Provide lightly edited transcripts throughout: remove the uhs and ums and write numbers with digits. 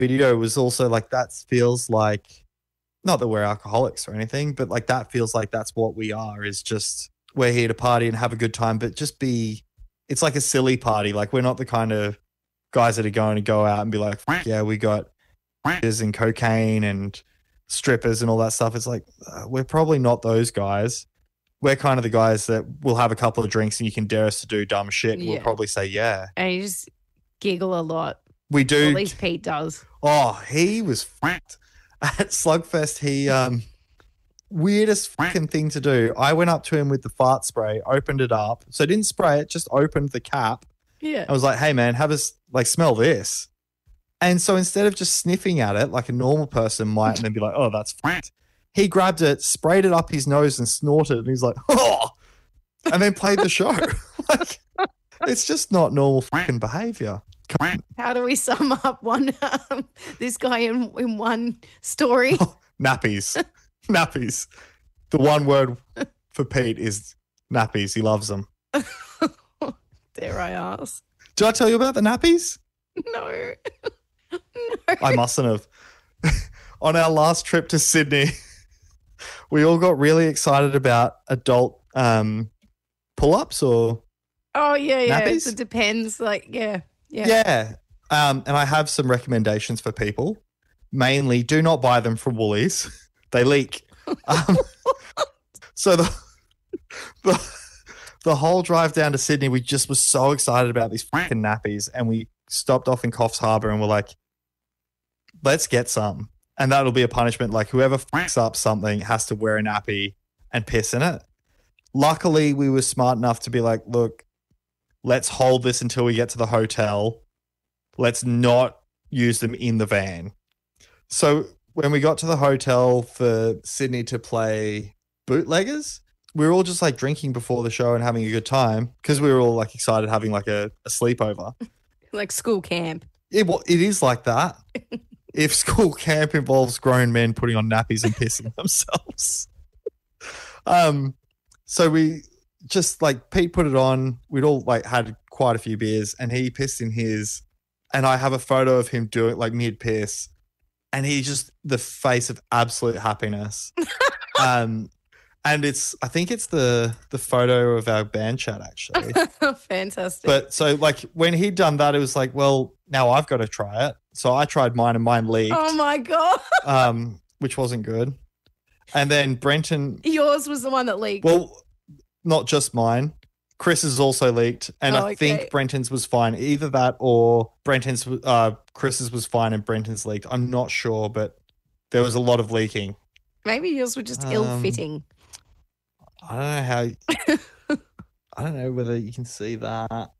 video was also like, that feels like, not that we're alcoholics or anything, but like that feels like that's what we are, is just we're here to party and have a good time, but just be, it's like a silly party. Like we're not the kind of guys that are going to go out and be like, yeah, we got and cocaine and strippers and all that stuff. It's like, we're probably not those guys. We're kind of the guys that will have a couple of drinks and you can dare us to do dumb shit. And we'll probably say, yeah. And you just giggle a lot. We do. Or at least Pete does. Oh, he was fracked at Slugfest. He, weirdest fucking thing to do. I went up to him with the fart spray, opened it up. So I didn't spray it, just opened the cap. Yeah. I was like, hey man, have us like smell this. And so instead of just sniffing at it like a normal person might and then be like, oh, that's fracked, he grabbed it, sprayed it up his nose and snorted. And he's like, oh, and then played the show. Like, it's just not normal fucking behavior. How do we sum up this guy in one story? Oh, nappies. Nappies. The one word for Pete is nappies. He loves them. Dare I ask? Did I tell you about the nappies? No. No. I mustn't have. On our last trip to Sydney, we all got really excited about adult pull-ups or oh yeah. nappies. It depends. Like yeah. And I have some recommendations for people. Mainly, do not buy them from Woolies. They leak. So the whole drive down to Sydney, we just were so excited about these fucking nappies, and we stopped off in Coffs Harbour and we're like, let's get some. And that'll be a punishment. Like whoever fucks up something has to wear a nappy and piss in it. Luckily, we were smart enough to be like, look, let's hold this until we get to the hotel. Let's not use them in the van. So when we got to the hotel for Sydney to play Bootleggers, we were all just like drinking before the show and having a good time because we were all like excited having like a sleepover. Like school camp. It is like that. If school camp involves grown men putting on nappies and pissing themselves. So we just like Pete put it on. We'd all like had quite a few beers and he pissed in his, and I have a photo of him doing like mid piss and he just the face of absolute happiness. And I think it's the photo of our band chat actually. Fantastic. But so like when he'd done that, it was like, well, now I've got to try it. So I tried mine and mine leaked. Oh my God. Which wasn't good. And then Brenton. Yours was the one that leaked. Well, not just mine. Chris's also leaked. And I okay. think Brenton's was fine. Either that or Chris's was fine and Brenton's leaked. I'm not sure, but there was a lot of leaking. Maybe yours were just ill-fitting. I don't know how. I don't know whether you can see that.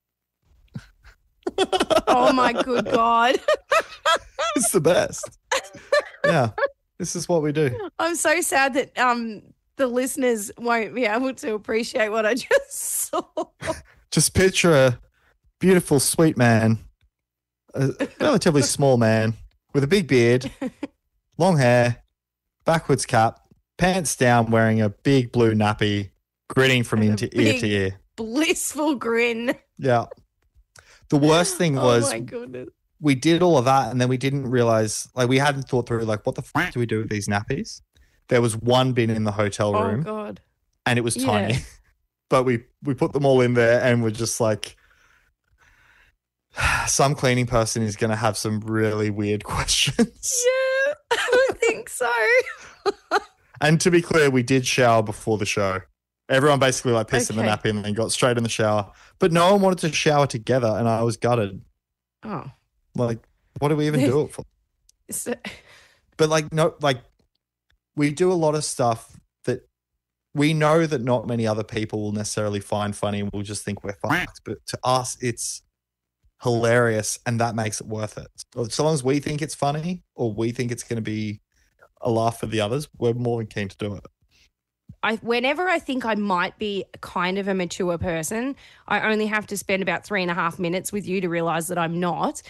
Oh my good God. It's the best. Yeah. This is what we do. I'm so sad that the listeners won't be able to appreciate what I just saw. Just picture a beautiful, sweet man, a relatively small man with a big beard, long hair, backwards cap, pants down, wearing a big blue nappy, grinning from ear to ear. Blissful grin. Yeah. The worst thing was, oh my goodness, we did all of that and then we didn't realize, like we hadn't thought through, like what the fuck do we do with these nappies? There was one bin in the hotel room. Oh God. And it was tiny. But we put them all in there and we're just like, some cleaning person is going to have some really weird questions. Yeah, I think so. And to be clear, we did shower before the show. Everyone basically like pissed in the nappy and then got straight in the shower. But no one wanted to shower together and I was gutted. Oh. Like, what do we even do it for? But like, no, like we do a lot of stuff that we know that not many other people will necessarily find funny and we'll just think we're fucked. But to us, it's hilarious and that makes it worth it. So long as we think it's funny or we think it's going to be a laugh for the others, we're more than keen to do it. Whenever I think I might be kind of a mature person, I only have to spend about 3.5 minutes with you to realize that I'm not.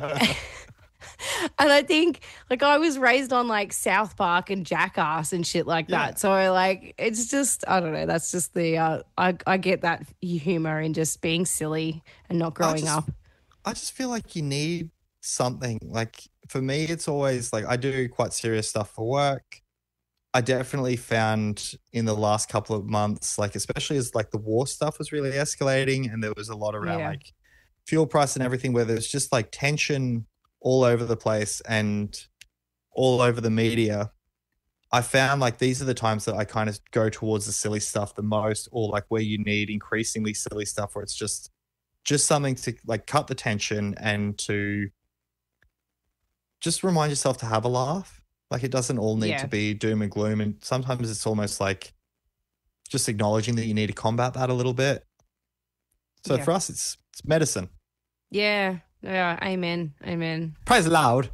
And I think, like, I was raised on, like, South Park and Jackass and shit like that. So, like, it's just, I don't know, that's just the, I get that humor in just being silly and not growing up. I just feel like you need something. Like, for me, it's always like I do quite serious stuff for work. I definitely found in the last couple of months, like especially as like the war stuff was really escalating and there was a lot around Yeah. like fuel price and everything where there's just like tension all over the place and all over the media. I found like these are the times that I kind of go towards the silly stuff the most, or like where you need increasingly silly stuff where it's just something to like cut the tension and to just remind yourself to have a laugh. Like it doesn't all need Yeah. to be doom and gloom. And sometimes it's almost like just acknowledging that you need to combat that a little bit. So Yeah. for us, it's medicine. Yeah. Yeah. Amen. Amen. Praise the Lord.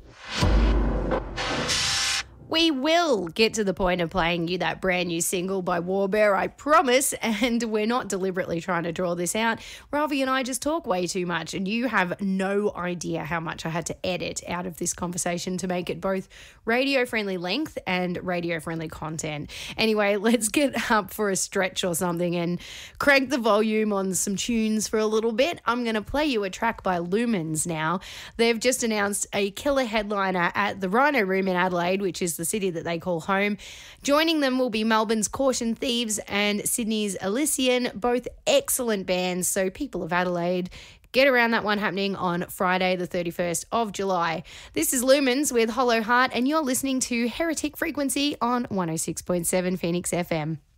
We will get to the point of playing you that brand new single by Warbear, I promise. And we're not deliberately trying to draw this out. Ralphie and I just talk way too much, and you have no idea how much I had to edit out of this conversation to make it both radio-friendly length and radio-friendly content. Anyway, let's get up for a stretch or something and crank the volume on some tunes for a little bit. I'm going to play you a track by Lumens now. They've just announced a killer headliner at the Rhino Room in Adelaide, which is the city that they call home. Joining them will be Melbourne's Caution Thieves and Sydney's Elysian, both excellent bands. So people of Adelaide, get around that one happening on Friday, the 31st of July. This is Lumens with Hollow Heart, and you're listening to Heretic Frequency on 106.7 Phoenix FM.